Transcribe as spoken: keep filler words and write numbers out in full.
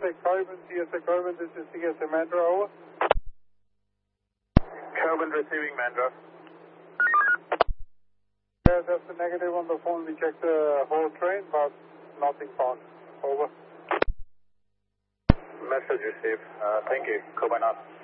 A Carbon, C S A Carbon, this is C S A Mandra, over. Carbon receiving Mandra. Yeah, that's a negative on the phone. We checked the whole train, but nothing found. Over. Message received. Uh, thank you. Cobra North.